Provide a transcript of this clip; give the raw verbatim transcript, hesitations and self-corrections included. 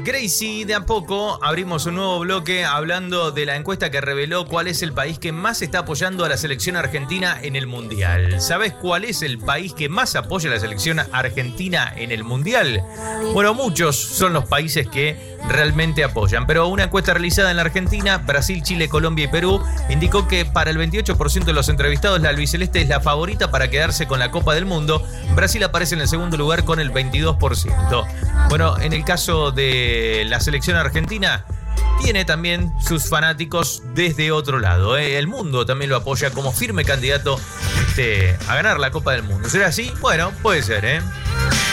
Gracie, de a poco abrimos un nuevo bloque hablando de la encuesta que reveló cuál es el país que más está apoyando a la selección argentina en el Mundial. ¿Sabés cuál es el país que más apoya a la selección argentina en el Mundial? Bueno, muchos son los países que realmente apoyan, pero una encuesta realizada en la Argentina, Brasil, Chile, Colombia y Perú indicó que para el veintiocho por ciento de los entrevistados la albiceleste es la favorita para quedarse con la Copa del Mundo. Brasil aparece en el segundo lugar con el veintidós por ciento. Bueno, en el caso de la selección argentina, tiene también sus fanáticos desde otro lado, ¿eh? El mundo también lo apoya como firme candidato este, a ganar la Copa del Mundo. ¿Será así? Bueno, puede ser, ¿eh?